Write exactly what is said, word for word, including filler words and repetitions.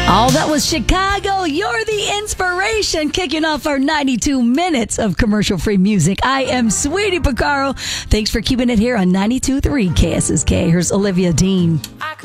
Oh, that was Chicago. You're the inspiration. Kicking off our ninety-two minutes of commercial-free music. I am Sweetie Picaro. Thanks for keeping it here on ninety-two point three K S S K. Here's Olivia Dean.